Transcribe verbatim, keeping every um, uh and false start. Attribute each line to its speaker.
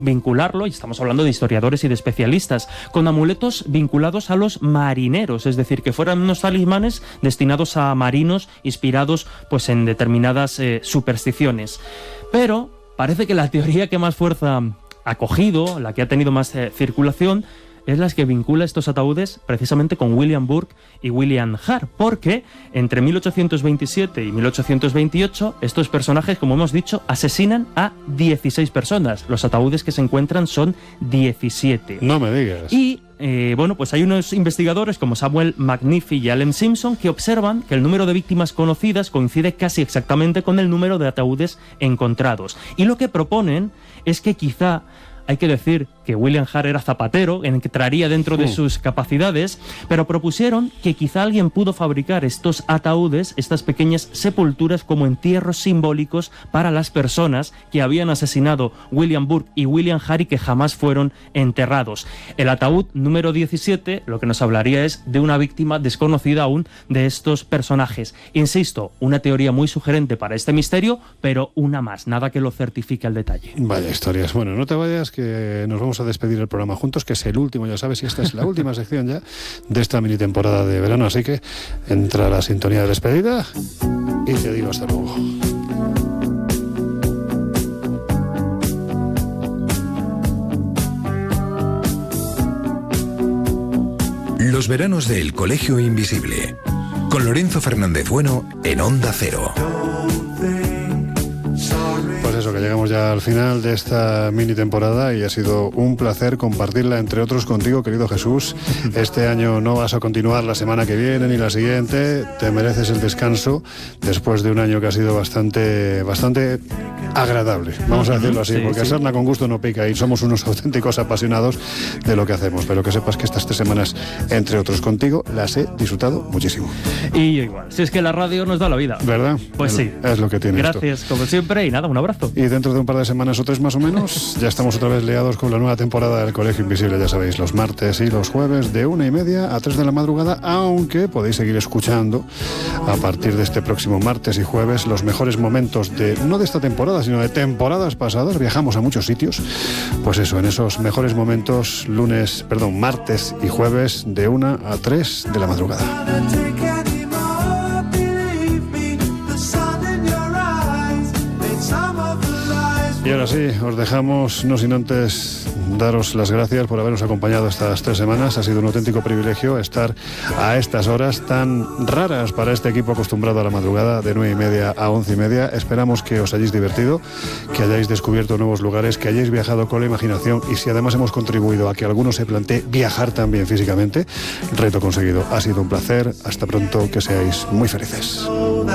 Speaker 1: vincularlo, y estamos hablando de historiadores y de especialistas, con amuletos vinculados a los marineros, es decir, que fueran unos talismanes destinados a marinos, inspirados pues en determinadas eh, supersticiones. Pero parece que la teoría que más fuerza ha cogido, la que ha tenido más eh, circulación, es la que vincula estos ataúdes precisamente con William Burke y William Hart, porque entre mil ochocientos veintisiete y mil ochocientos veintiocho estos personajes, como hemos dicho, asesinan a dieciséis personas. Los ataúdes que se encuentran son diecisiete.
Speaker 2: No me digas.
Speaker 1: Y eh, bueno, pues hay unos investigadores como Samuel McNiffy y Allen Simpson que observan que el número de víctimas conocidas coincide casi exactamente con el número de ataúdes encontrados. Y lo que proponen es que quizá hay que decir que William Hart era zapatero, entraría dentro de sus capacidades, pero propusieron que quizá alguien pudo fabricar estos ataúdes, estas pequeñas sepulturas, como entierros simbólicos para las personas que habían asesinado William Burke y William Hart y que jamás fueron enterrados. El ataúd número diecisiete lo que nos hablaría es de una víctima desconocida aún de estos personajes. Insisto, una teoría muy sugerente para este misterio, pero una más, nada que lo certifique al detalle.
Speaker 2: Vaya historias. Bueno, no te vayas, que nos vamos a despedir el programa juntos, que es el último, ya sabes, y esta es la última sección ya de esta mini temporada de verano, así que entra la sintonía de despedida y te digo hasta luego.
Speaker 3: Los veranos del Colegio Invisible, con Lorenzo Fernández Bueno en Onda Cero.
Speaker 2: Pues eso, que llegamos ya al final de esta mini temporada y ha sido un placer compartirla, entre otros, contigo, querido Jesús. Este año no vas a continuar la semana que viene ni la siguiente, te mereces el descanso después de un año que ha sido bastante bastante agradable, vamos a decirlo así, sí, porque sí. Sarna con gusto no pica y somos unos auténticos apasionados de lo que hacemos, pero que sepas que estas tres semanas, entre otros contigo, las he disfrutado muchísimo.
Speaker 1: Y igual, si es que la radio nos da la vida,
Speaker 2: ¿verdad?
Speaker 1: Pues
Speaker 2: es,
Speaker 1: sí.
Speaker 2: Es lo que tiene.
Speaker 1: Gracias,
Speaker 2: esto.
Speaker 1: como siempre, y nada, un abrazo.
Speaker 2: Y dentro de un par de semanas o tres más o menos, ya estamos otra vez liados con la nueva temporada del Colegio Invisible, ya sabéis, los martes y los jueves de una y media a tres de la madrugada, aunque podéis seguir escuchando a partir de este próximo martes y jueves los mejores momentos de, no de esta temporada, sino de temporadas pasadas. Viajamos a muchos sitios, pues eso, en esos mejores momentos, lunes, perdón, martes y jueves de una a tres de la madrugada. Y ahora sí, os dejamos, no sin antes daros las gracias por habernos acompañado estas tres semanas. Ha sido un auténtico privilegio estar a estas horas tan raras para este equipo acostumbrado a la madrugada, de nueve y media a once y media. Esperamos que os hayáis divertido, que hayáis descubierto nuevos lugares, que hayáis viajado con la imaginación, y si además hemos contribuido a que alguno se plantee viajar también físicamente, reto conseguido. Ha sido un placer. Hasta pronto, que seáis muy felices.